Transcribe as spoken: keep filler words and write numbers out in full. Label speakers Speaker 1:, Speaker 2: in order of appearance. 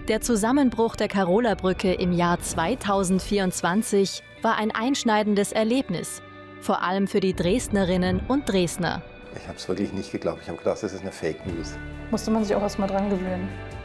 Speaker 1: Der Zusammenbruch der Karola-Brücke im Jahr zweitausendvierundzwanzig war ein einschneidendes Erlebnis, vor allem für die Dresdnerinnen und Dresdner.
Speaker 2: Ich habe es wirklich nicht geglaubt. Ich habe gedacht, das ist eine Fake News.
Speaker 3: Musste man sich auch erst mal dran gewöhnen.